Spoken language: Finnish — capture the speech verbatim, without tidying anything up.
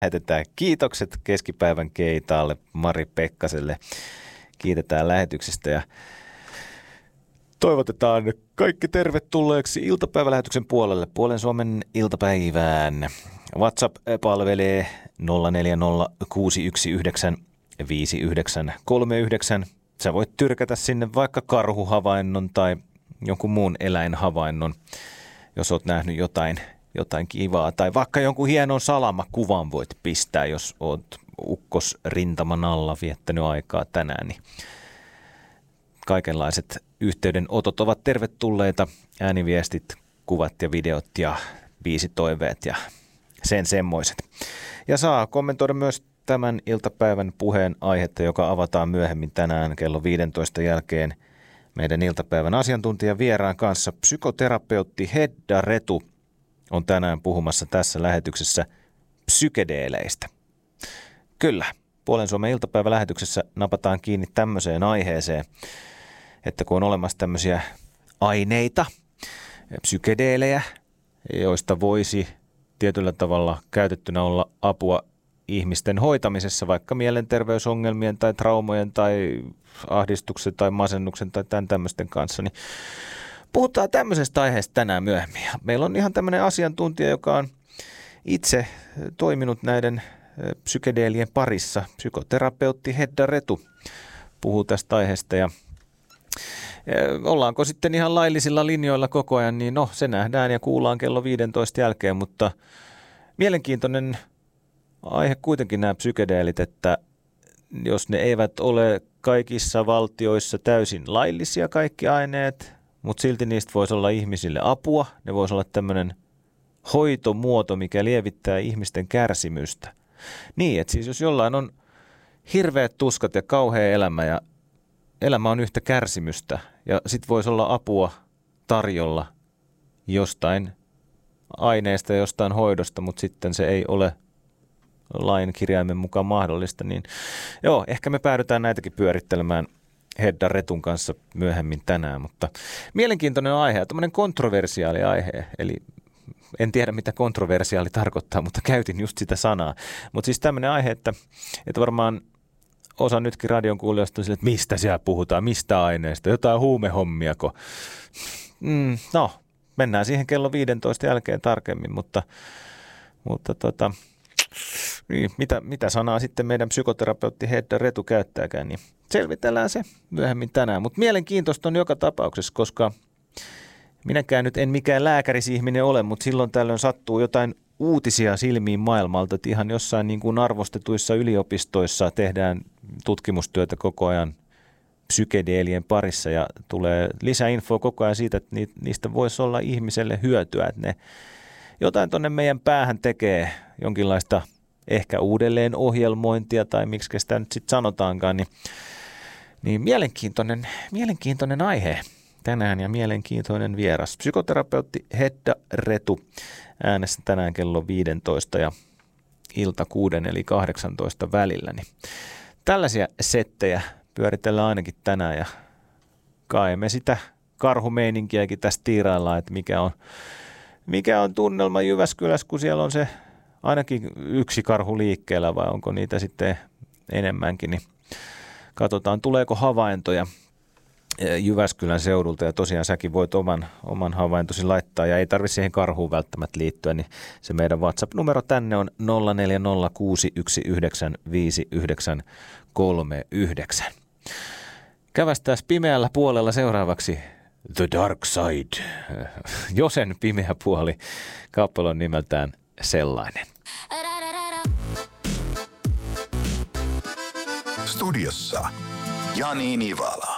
Lähetetään kiitokset keskipäivän keitaalle Mari Pekkaselle. Kiitetään lähetyksestä ja toivotetaan kaikki tervetulleeksi iltapäivälähetyksen puolelle, Puolen Suomen iltapäivään. WhatsApp palvelee nolla neljä nolla kuusi yksi yhdeksän viisi yhdeksän kolme yhdeksän. Sä voit tyrkätä sinne vaikka karhuhavainnon tai jonkun muun eläinhavainnon, jos oot nähnyt jotain, jotain kivaa. Tai vaikka jonkun hienon salamakuvan voit pistää, jos oot ukkosrintaman alla viettänyt aikaa tänään. Niin kaikenlaiset yhteydenotot ovat tervetulleita. Ääniviestit, kuvat ja videot ja biisitoiveet ja sen semmoiset. Ja saa kommentoida myös tämän iltapäivän puheen aihetta, joka avataan myöhemmin tänään kello viidentoista jälkeen meidän iltapäivän asiantuntijan vieraan kanssa. Psykoterapeutti Hedda Retu on tänään puhumassa tässä lähetyksessä psykedeeleistä. Kyllä, Puolen Suomen iltapäivälähetyksessä napataan kiinni tämmöiseen aiheeseen, että kun on olemassa tämmöisiä aineita, psykedeelejä, joista voisi tietyllä tavalla käytettynä olla apua ihmisten hoitamisessa, vaikka mielenterveysongelmien tai traumojen tai ahdistuksen tai masennuksen tai tämän tämmöisten kanssa, niin puhutaan tämmöisestä aiheesta tänään myöhemmin. Meillä on ihan tämmöinen asiantuntija, joka on itse toiminut näiden psykedeelien parissa. Psykoterapeutti Hedda Retu puhuu tästä aiheesta ja ollaanko sitten ihan laillisilla linjoilla koko ajan, niin no se nähdään ja kuullaan kello viidentoista jälkeen, mutta mielenkiintoinen aihe kuitenkin nämä psykedeelit, että jos ne eivät ole kaikissa valtioissa täysin laillisia kaikki aineet, mutta silti niistä voisi olla ihmisille apua, ne voisi olla tämmöinen hoitomuoto, mikä lievittää ihmisten kärsimystä. Niin, että siis jos jollain on hirveät tuskat ja kauhea elämä ja elämä on yhtä kärsimystä ja sit voisi olla apua tarjolla jostain aineesta ja jostain hoidosta, mutta sitten se ei ole lain kirjaimen mukaan mahdollista, niin joo, ehkä me päädytään näitäkin pyörittelemään Hedda Retun kanssa myöhemmin tänään, mutta mielenkiintoinen aihe ja tämmöinen kontroversiaali aihe, eli en tiedä mitä kontroversiaali tarkoittaa, mutta käytin just sitä sanaa, mutta siis tämmöinen aihe, että, että varmaan osa nytkin radion kuulijoista on sille, että mistä siellä puhutaan, mistä aineesta, jotain huumehommiako. Mm, no, mennään siihen kello viidentoista jälkeen tarkemmin, mutta, mutta tota, niin, mitä, mitä sanaa sitten meidän psykoterapeutti Hedda Retu käyttääkään, niin selvitellään se myöhemmin tänään. Mutta mielenkiintoista on joka tapauksessa, koska minäkään nyt en mikään lääkärisihminen ole, mutta silloin tällöin sattuu jotain uutisia silmiin maailmalta, että ihan jossain niin kuin arvostetuissa yliopistoissa tehdään tutkimustyötä koko ajan psykedeelien parissa ja tulee lisäinfoa koko ajan siitä, että niistä voisi olla ihmiselle hyötyä, että ne jotain tuonne meidän päähän tekee jonkinlaista ehkä uudelleen ohjelmointia tai miksi sitä nyt sitten sanotaankaan, niin, niin mielenkiintoinen, mielenkiintoinen aihe tänään ja mielenkiintoinen vieras. Psykoterapeutti Hedda Retu äänessä tänään kello viidentoista ja ilta kuuden eli kahdeksantoista välillä. Niin tällaisia settejä pyöritellään ainakin tänään ja kai me sitä karhumeininkiäkin tästä tiiraillaan, että mikä on, mikä on tunnelma Jyväskylässä, kun siellä on se ainakin yksi karhu liikkeellä vai onko niitä sitten enemmänkin, niin katsotaan tuleeko havaintoja Jyväskylän seudulta ja tosiaan säkin voit oman, oman havaintosi laittaa ja ei tarvitse siihen karhuun välttämättä liittyä, niin se meidän WhatsApp-numero tänne on nolla neljä nolla kuusi yksi yhdeksän viisi yhdeksän kolme yhdeksän. Kävästään pimeällä puolella seuraavaksi The Dark Side, Josen pimeä puoli, kappale on nimeltään Sellainen. Studiossa Jani Nivala.